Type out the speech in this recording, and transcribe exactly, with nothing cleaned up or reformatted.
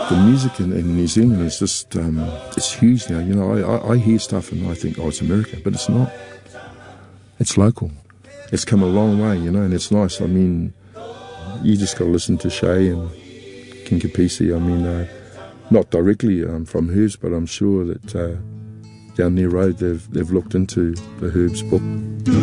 the music in, in New Zealand is just, um, it's huge now. You know, I, I, I hear stuff and I think, oh, it's America, but it's not. It's local. It's come a long way, you know, and it's nice. I mean, you just got to listen to Shay and King Kapisi. I mean, uh, not directly um, from Herbs, but I'm sure that uh, down their road they've they've looked into the Herbs book.